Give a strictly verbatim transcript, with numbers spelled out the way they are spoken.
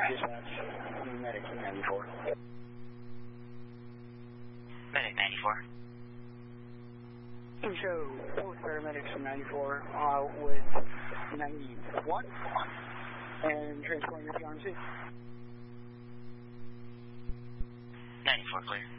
Dispatch, Medic ninety-four. Medic ninety-four. So, both paramedics from ninety-four uh, with ninety-one and transporting to the R M C. ninety-four clear.